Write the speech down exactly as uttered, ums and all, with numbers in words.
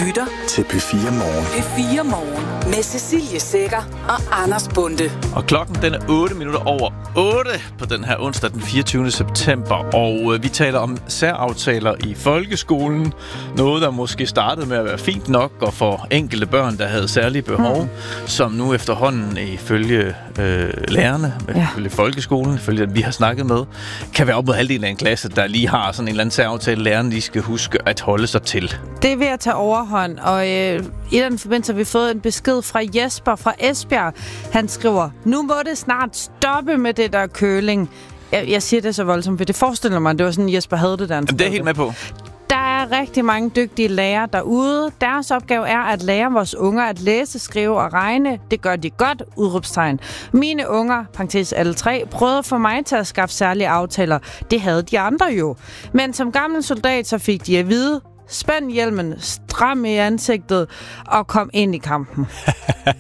lytter til P fire Morgen. P fire Morgen med Cecilie Sækker og Anders Bonde. Og klokken den er otte minutter over otte på den her onsdag den fireogtyvende september. Og øh, vi taler om særaftaler i folkeskolen. Noget, der måske startede med at være fint nok, og for enkelte børn, der havde særlige behov, mm. som nu efterhånden ifølge øh, lærerne, ja. ifølge folkeskolen, ifølge at vi har snakket med, kan være op mod halvdelen af en klasse, der lige har sådan en eller anden særaftale, lærerne lige skal huske at holde sig til. Det er ved at tage overhånd, og øh, i den forbindelse har vi fået en besked fra Jesper fra Esbjerg. Han skriver, nu må det snart stoppe med det der køling. Jeg, jeg siger det så voldsomt, for det forestiller mig, det var sådan, Jesper havde det der. Jamen, det er helt med på. Der er rigtig mange dygtige lærere derude. Deres opgave er at lære vores unger at læse, skrive og regne. Det gør de godt, udråbstegn. Mine unger, parentes alle tre, prøvede at få mig til at skaffe særlige aftaler. Det havde de andre jo. Men som gammel soldat, så fik de at vide, spænd hjelmen, stram i ansigtet og kom ind i kampen.